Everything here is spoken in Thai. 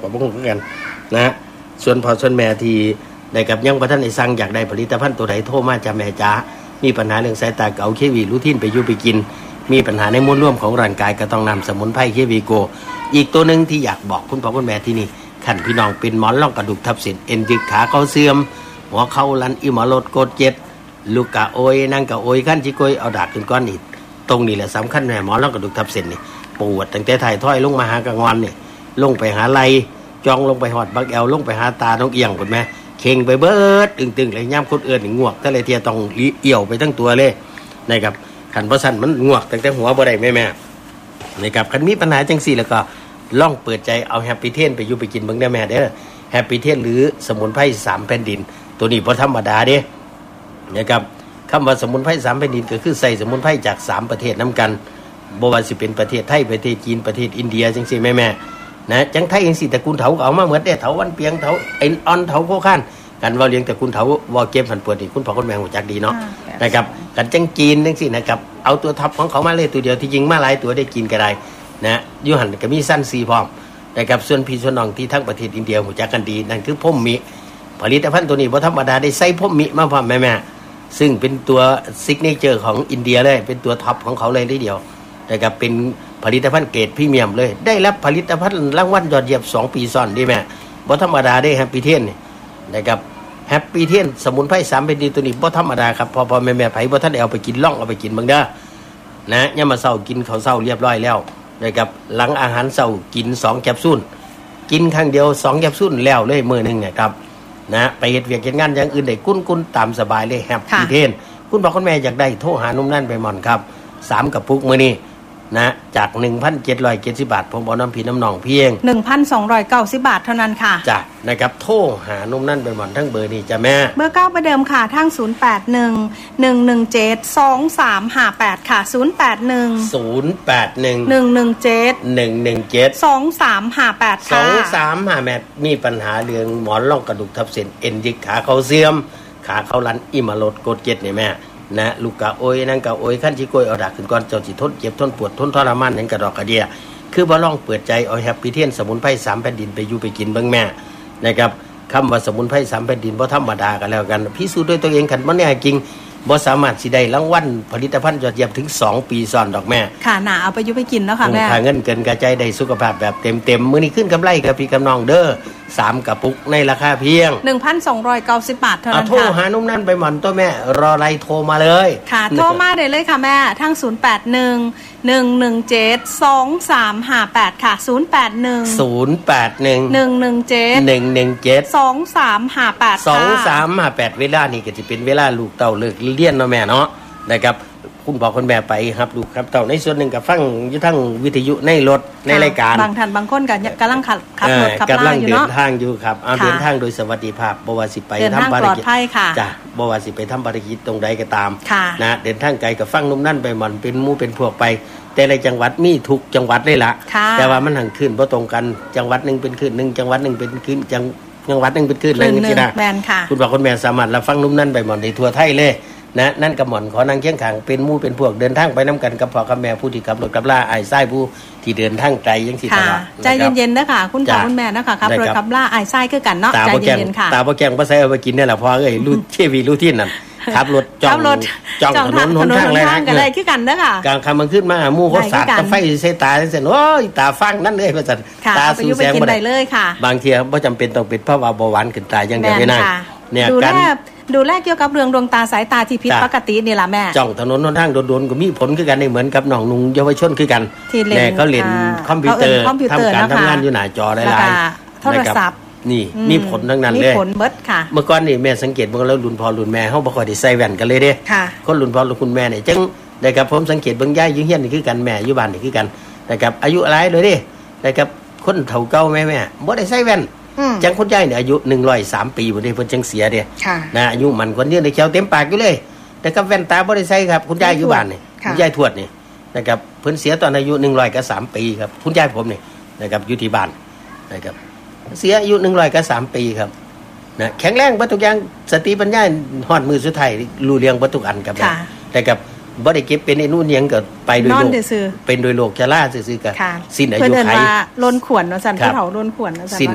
ก็บ่ฮู้คือกันนะส่วนพ่อส่วนแม่ที่ได้กับยังบ่ทันได้สั่งอยากได้ผลิตภัณฑ์ตัวใดโทรมาจ้าแม่จ๋ามีปัญหาเรื่องสายตาเก่าเควีรูทีนไปอยู่ไปกินมีปัญหาในมวลรวมของร่างกายก็ต้องนำสมุนไพรเควีโกอีกตัวนึงที่อยากบอกคุณพ่อคุณแม่ที่นี่คันพี่น้องเป็นหมอนรองกระดูกทับเส้นเอ็นยึดขาเขาเสื่อมหัวเข่าลันอิหมอลดโกดเจ็ดลูกกะโอยนั่งกะโอยขั้นจิโกยเอาดาดขึ้นก้อนอีกตรงนี้แหละสำคัญแม่หมอนรองกระดูกทับเส้นนี่ปวดตั้งแต่ถ่ายถ้อยลงมาหากระงอนนี่ลงไปหาไหลจองลงไปหอดบักแอวลงไปหาตาน้องเอียงคุณแม่เข่งไปเบิดตึงๆเลยย่ำคนเอื้อนงวกทะเลเทียต้องเอี่ยวไปทั้งตัวเลยนะครับขันเพราะสันมันงวกตั้งแต่หัวบ่ได้แม่นะครับคันมีปัญหาจังสี่แล้วก็ล่องเปิดใจเอาแฮปปี้เทนไปอยู่ไปกินเบิ่งได้แม่เด้อแฮปปี้เทนหรือสมุนไพร3แผ่นดินตัวนี้บ่ธรรมดาเด้นะครับคำว่าสมุนไพร3แผ่นดินก็คือใส่สมุนไพรจาก3ประเทศนํกันบ่ว่าสิเป็นประเทศไทยประเทศจีนประเทศอินเดียจังซี่แม่นะจังไทยจังซี่ตระกูลเถาเอามาเหมือนเด้เถาวันเปียงเถาเอ็นออนเถาโคข้านกันว่าเลี้ยงตระกูลเถาว่าเก็บผันปวดนี่คุณพ่อคุณแม่รู้จักดีเนาะนะครับกันจังจีนจังซี่นะครับเอาตัวท็อปของเขามาเลยตัวเดียวที่จริงมาหลายตัวได้กินก็ได้นะอยู่หั่นก็มีสั้นซีพร้อมนะครับส่วนพี่ส่วนน้องที่ทั้งประเทศอินเดียรู้จักกันดีนั่นคือพรหมมิผลิตภัณฑ์ตัวนี้บ่ธรรมดาได้ใส่พรหมมิมาพร้อมแม่ซึ่งเป็นตัวซิกเนเจอร์ของอินเดียเลยเป็นตัวท็อปของเขาเลยทีเดียวนะครับเป็นผลิตภัณฑ์เกรดพรีเมียมเลยได้รับผลิตภัณฑ์รางวัลยอดเยี่ยม2ปีซ้อนดิแม่บ่ธรรมดาได้แฮปปี้เทนนี่นะครับแฮปปี้เทนสมุนไพร3เป็นดีตัวนี้บ่ธรรมดาครับพอแม่ไผบ่ทันได้เอาไปกินล่องเอาไปกินเบิ่งเด้อนะยามมื้อเช้ากินข้าวเช้าเรียบร้อยแล้วนะครับหลังอาหารเช้ากิน2แคปซูลกินครั้งเดียว2แคปซูลแล้วเลยมื้อนึงเนี่ยครับนะไปเฮ็ดเวียกเฮ็ดงานอย่างอื่นได้กุ้นๆตามสบายเลยแฮปปี้เทนคุณพ่อคุณแม่อยากได้โทรหานุ่มนั่นไปหม่อนครับ3กระปุกมื้อนี้นะจาก 1,770 บาทผมเอาน้ำพีน้ำหนองเพียง 1,290 บาทเท่านั้นค่ะจ้ะนะครับโทรหานุ่มนั่นไปหมอนทั้งเบอร์นี่จ้ะแม่เบอร์9ประเดิมค่ะทั้ง081-117-2358ค่ะ081-117-2358ค่ะ 2358มีปัญหาเรื่องหมอนรองกระดูกทับเส้นเอ็นยึดขาเขาเสื่อมขาเขาลันอิหมอลดโกดเจ็ดนี่แม่นะลูกกะโอยนั่งกะโอยขั้นชิโกยเอาดักขึ้นก่อนเจ้าสิทนเจ็บทนปวดทนทรมานนั่นกระดอกกระเดียคือบ่ลองเปิดใจเอาแฮปปี้เทนสมุนไพร3แผ่นดินไปอยู่ไปกินเบิ่งแม่นะครับคำว่าสมุนไพร3แผ่นดินบ่ธรรมดากันแล้วกันพิสูจน์ด้วยตัวเองคันบ่แน่จริงบ่สามารถสิได้รางวัลผลิตภัณฑ์ยอดเยี่ยมถึง2ปีซ้อนดอกแม่ค่ะน่าเอาไปอยู่ไปกินแล้วค่ะแม่ค่าเงินเกินกระจายได้สุขภาพแบบเต็มๆมื้อนี้ขึ้นกำไรกับพี่กำนองเด้อ3กระปุกในราคาเพียง 1,290 บาทเท่านั้นค่ะโทรหานุ่มนั่นไปหม่อนตัวแม่รออะไรโทรมาเลยค่ะโทรมาได้เลยค่ะแม่ทั้ง081-117-2358ค่ะ081-117-2358 2358เวลานี่ก็สิเป็นเวลาลูกเต้าเลิกเรียนเนาะแม่เนาะนะครับคุณพ่อคุณแม่ไปครับลูกครับเต้าในส่วนหนึ่งกับฟังอยู่ทั้งวิทยุในรถในรายการบางท่านบางคนก็กำลังขับรถขับลาอยู่เนาะเดินทางอยู่ครับเดินทางโดยสวัสดิภาพบ่ว่าสิไปทำภารกิจจ้ะบ่ว่าสิไปทำภารกิจตรงใดก็ตามนะเดินทางไกลกับฟังนุ่มนั่นไปมันเป็นหมู่เป็นพวกไปแต่ในจังหวัดมีทุกจังหวัดเลยล่ะแต่ว่ามันห่างขึ้นบ่ตรงกันจังหวัดนึงเป็นขึ้นนึงจังหวัดนึงเป็นขึ้นจังหวัดนึงเป็นขึ้นอะไรอย่างนี้นะคุณพ่อคุณแม่สามารถรับฟังนุ่มนั่นไปหมดในทั่วไทยเลยนะนั่นกับหม่อนขอนางเคียงข้างเป็นหมู่เป็นพวกเดินทางไปน้ำกันกับพ่อกับแม่ผู้ที่ขับรถขับลาอ้ายซ้ายผู้ที่เดินทางไกลยังสิตลอดใจเย็นๆนะคะคุณพ่อคุณแม่นะคะขับรถขับลาอ้ายซ้ายคือกันเนาะใจเย็นๆค่ะตาบ่แกงบ่ใส่เอาไปกินนี่แหละพ่อเอ้ยรูเทวีรูที่นั่นขับรถจ้องถนนหนทางอะไรนะกันได้คือกันเด้อค่ะกลางค่ำมันขึ้นมาหมู่เขาสาดตาไฟใส่ตาเส้นโอ้ยตาฟังนั่นเลยว่าซั่นตาสู้แสงบ่ได้เลยค่ะบางทีบ่จำเป็นต้องเป็นเพราะว่าเบาหวานขึ้นตาอย่างเดียวไม่ได้เนี่ยดูแลเกี่ยวกับเรื่องดวงตาสายตาที่ผิดปกตินี่ล่ะแม่จ้องถนนหนทางโดนๆก็มีผลคือกันเหมือนกับน้องนุ่งเยาวชนคือกันแม่เขาเล่นคอมพิวเตอร์ทำการทำงานอยู่หน้าจอหลายๆโทรศัพท์นี่มีผลทั้งนั้นเลยมีผลเบิดค่ะเมื่อก่อนนี่แม่สังเกตเบิ่งแล้วรุ่นพ่อรุ่นแม่เฮาบ่ค่อยได้ใส่แว่นกันเลยเด้คนรุ่นพ่อรุ่นคุณแม่นี่จังได้ครับผมสังเกตเบิ่งยายอยู่เฮียนนี่คือกันแม่อยู่บ้านนี่คือกันนะครับอายุหลายเลยเด้นะครับคนเฒ่าเก่าแม่บ่ได้ใส่แว่นจังคนยายเนี่ยอายุ103ปีบ่ได้เพิ่นจังเสียเด้นะอายุมันคนยืนได้แขวเต็มปากอยู่เลยแต่กับแว่นตาบ่ได้ใส่ครับคุณยายอยู่บ้านนี่คุณยายทวดนี่นะครับเพิ่นเสียตอนอายุ103ปีครับคุณยายผมนี่นะครับอยู่ที่บ้านนะครับเสียอายุ103ปีครับนะแข็งแรงเบิดทุกอย่างสติปัญญาฮอดมือสุดท้ายรู้เรื่องเบิดทุกอันครับแต่กับบ่ได้เก็บเป็นไอ้นู่นยังก็ไปโดยโลกเป็นโดยโลกชราซื่อๆก็สิ้นอายุไขเพิ่นว่าล้นขวนว่าซั่นผู้เฒ่าล้นขวนว่าซั่น